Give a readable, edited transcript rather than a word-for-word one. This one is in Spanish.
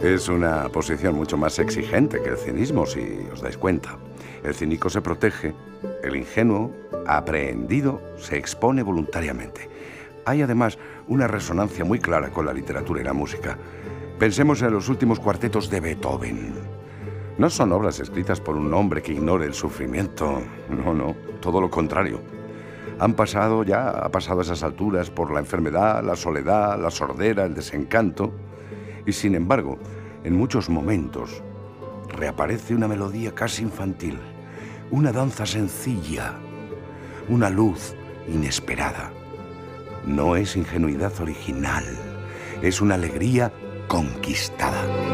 Es una posición mucho más exigente que el cinismo, si os dais cuenta. El cínico se protege, el ingenuo, aprehendido, se expone voluntariamente. Hay además una resonancia muy clara con la literatura y la música. Pensemos en los últimos cuartetos de Beethoven. No son obras escritas por un hombre que ignore el sufrimiento. No, todo lo contrario. Ha pasado a esas alturas por la enfermedad, la soledad, la sordera, el desencanto. Y sin embargo, en muchos momentos, reaparece una melodía casi infantil, una danza sencilla, una luz inesperada. No es ingenuidad original, es una alegría conquistada.